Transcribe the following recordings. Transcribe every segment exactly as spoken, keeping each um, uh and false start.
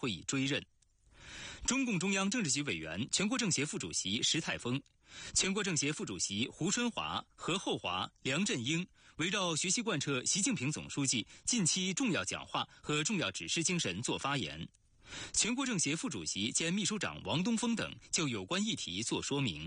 会以追认。中共中央政治局委员、全国政协副主席石泰峰、全国政协副主席胡春华、何厚华、梁振英围绕学习贯彻习近平总书记近期重要讲话和重要指示精神作发言。全国政协副主席兼秘书长王东峰等就有关议题作说明。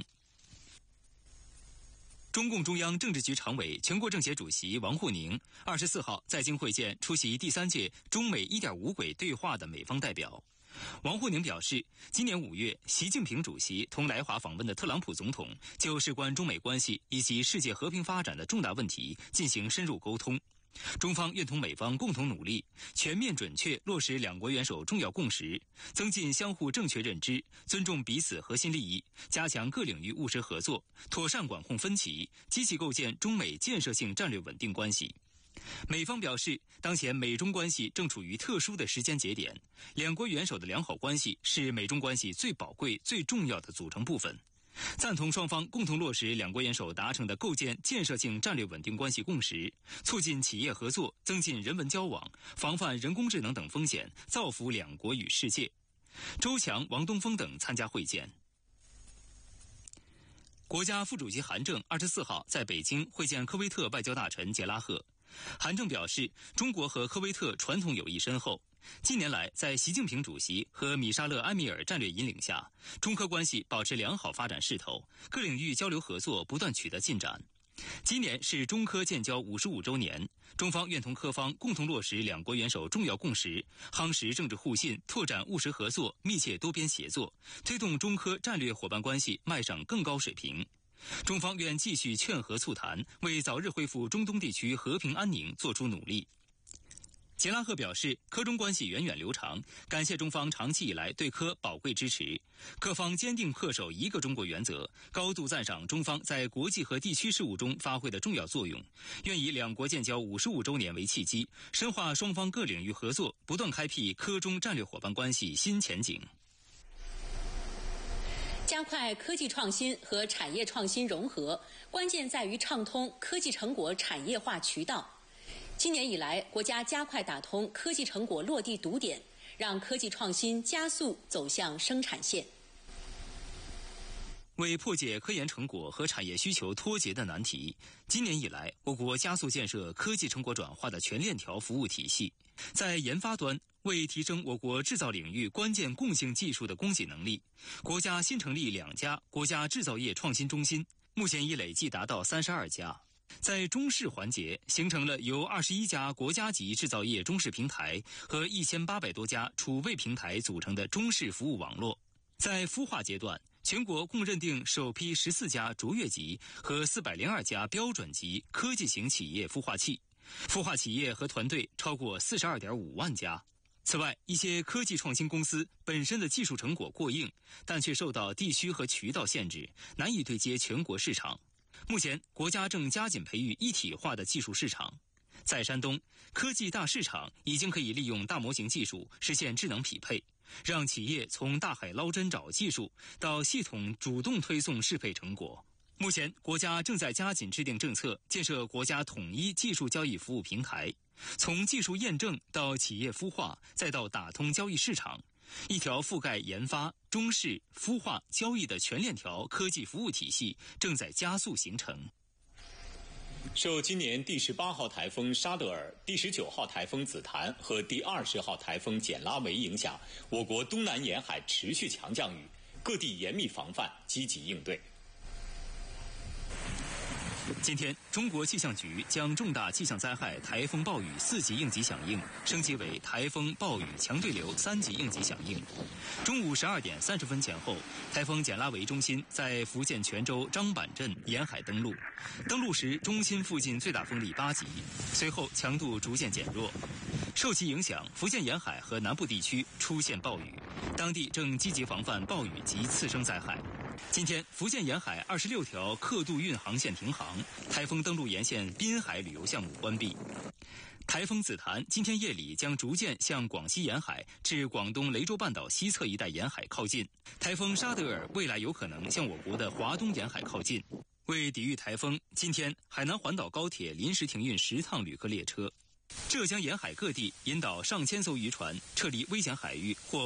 中共中央政治局常委、全国政协主席王沪宁二十四号在京会见出席第三届中美 一点五 轨对话的美方代表。王沪宁表示，今年五月，习近平主席同来华访问的特朗普总统就事关中美关系以及世界和平发展的重大问题进行深入沟通。中方愿同美方共同努力，全面准确落实两国元首重要共识，增进相互正确认知，尊重彼此核心利益，加强各领域务实合作，妥善管控分歧，积极构建中美建设性战略稳定关系。美方表示，当前美中关系正处于特殊的时间节点，两国元首的良好关系是美中关系最宝贵、最重要的组成部分。赞同双方共同落实两国元首达成的构建建设性战略稳定关系共识，促进企业合作，增进人文交往，防范人工智能等风险，造福两国与世界。周强、王东峰等参加会见。国家副主席韩正二十四号在北京会见科威特外交大臣杰拉赫。韩正表示，中国和科威特传统友谊深厚，近年来在习近平主席和米沙勒安米尔战略引领下，中科关系保持良好发展势头，各领域交流合作不断取得进展。今年是中科建交五十五周年，中方愿同科方共同落实两国元首重要共识，夯实政治互信，拓展务实合作，密切多边协作，推动中科战略伙伴关系迈上更高水平。中方愿继续劝和促谈，为早日恢复中东地区和平安宁做出努力。杰拉赫表示，科中关系源远流长，感谢中方长期以来对科宝贵支持，科方坚定恪守一个中国原则，高度赞赏中方在国际和地区事务中发挥的重要作用，愿以两国建交五十五周年为契机，深化双方各领域合作，不断开辟科中战略伙伴关系新前景。 加快科技创新和产业创新融合，关键在于畅通科技成果产业化渠道。今年以来，国家加快打通科技成果落地堵点，让科技创新加速走向生产线。 为破解科研成果和产业需求脱节的难题，今年以来，我国加速建设科技成果转化的全链条服务体系。在研发端，为提升我国制造领域关键共性技术的供给能力，国家新成立两家国家制造业创新中心，目前已累计达到三十二家。在中试环节，形成了由二十一家国家级制造业中试平台和一千八百多家储备平台组成的中试服务网络。在孵化阶段，全国共认定首批十四家卓越级和四百零二家标准级科技型企业孵化器，孵化企业和团队超过四十二点五万家。此外，一些科技创新公司本身的技术成果过硬，但却受到地区和渠道限制，难以对接全国市场。目前，国家正加紧培育一体化的技术市场。在山东，科技大市场已经可以利用大模型技术实现智能匹配，让企业从大海捞针找技术到系统主动推送适配成果。目前，国家正在加紧制定政策，建设国家统一技术交易服务平台，从技术验证到企业孵化，再到打通交易市场，一条覆盖研发、中试、孵化、交易的全链条科技服务体系正在加速形成。 受今年第十八号台风沙德尔、第十九号台风紫檀和第二十号台风简拉维影响，我国东南沿海持续强降雨，各地严密防范，积极应对。 今天，中国气象局将重大气象灾害台风暴雨四级应急响应升级为台风暴雨强对流三级应急响应。中午十二点三十分前后，台风简拉维中心在福建泉州张板镇沿海登陆，登陆时中心附近最大风力八级，随后强度逐渐减弱。受其影响，福建沿海和南部地区出现暴雨，当地正积极防范暴雨及次生灾害。今天，福建沿海二十六条客渡运航线停航，台风登陆沿线滨海旅游项目关闭。台风紫檀今天夜里将逐渐向广西沿海至广东雷州半岛西侧一带沿海靠近。台风沙德尔未来有可能向我国的华东沿海靠近。为抵御台风，今天海南环岛高铁临时停运十趟旅客列车。浙江沿海各地引导上千艘渔船撤离危险海域或